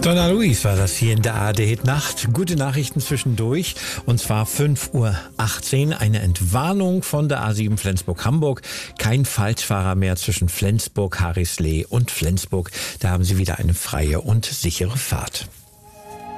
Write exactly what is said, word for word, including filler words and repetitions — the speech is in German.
Donna Luis war das hier in der A R D-Hit-Nacht. Gute Nachrichten zwischendurch. Und zwar fünf Uhr achtzehn. Eine Entwarnung von der A sieben Flensburg-Hamburg. Kein Falschfahrer mehr zwischen Flensburg, Harrislee und Flensburg. Da haben Sie wieder eine freie und sichere Fahrt.